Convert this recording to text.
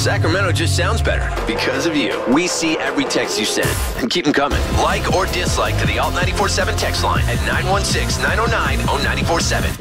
Sacramento just sounds better because of you. We see every text you send and keep them coming. Like or dislike to the Alt 94.7 text line at 916-909-0947.